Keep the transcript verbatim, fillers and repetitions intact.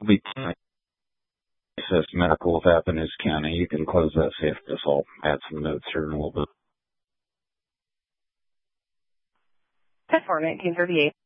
We access medical with Appalachia County. You can close that safe. Just I'll add some notes here in a little bit. ten four nineteen thirty-eight.